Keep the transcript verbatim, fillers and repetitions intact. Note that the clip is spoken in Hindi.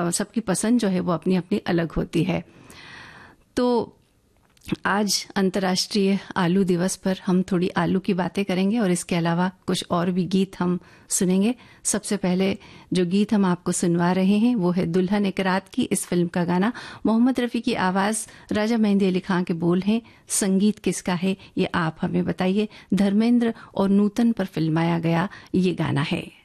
सबकी पसंद जो है वो अपनी अपनी अलग होती है। तो आज अंतर्राष्ट्रीय आलू दिवस पर हम थोड़ी आलू की बातें करेंगे और इसके अलावा कुछ और भी गीत हम सुनेंगे। सबसे पहले जो गीत हम आपको सुनवा रहे हैं वो है दुल्हन एक रात की, इस फिल्म का गाना। मोहम्मद रफ़ी की आवाज़, राजा मेहंदी अली खां के बोल हैं, संगीत किसका है ये आप हमें बताइए। धर्मेंद्र और नूतन पर फिल्माया गया ये गाना है।